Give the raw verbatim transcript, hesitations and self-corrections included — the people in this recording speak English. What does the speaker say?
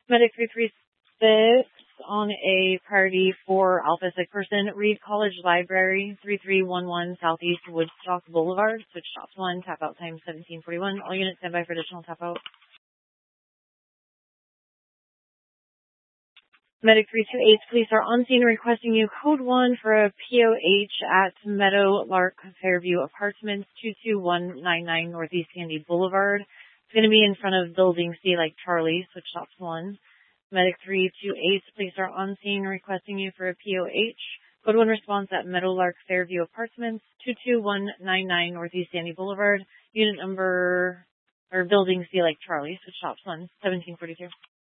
Medic three three six on a priority for Alpha Sick Person, Reed College Library, three three one one Southeast Woodstock Boulevard. Switch stops one, tap out time seventeen forty-one. All units stand by for additional tap out. Medic three two eight, police are on scene requesting you code one for a P O H at Meadow Lark Fairview Apartments, two two one nine nine Northeast Sandy Boulevard. It's going to be in front of Building C like Charlie, switch stops one. Medic three two eight, police are on scene requesting you for a P O H. Code one response at Meadowlark Fairview Apartments, two two one nine nine Northeast Sandy Boulevard. Unit number, or Building C like Charlie, switch stops one, seventeen forty-two.